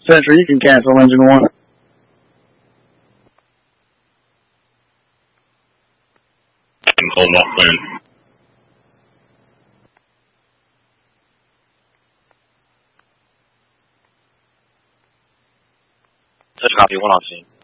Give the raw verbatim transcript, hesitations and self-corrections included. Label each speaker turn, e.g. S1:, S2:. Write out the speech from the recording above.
S1: Central, you can cancel engine one.
S2: And hold off then.
S3: Such copy, one off scene.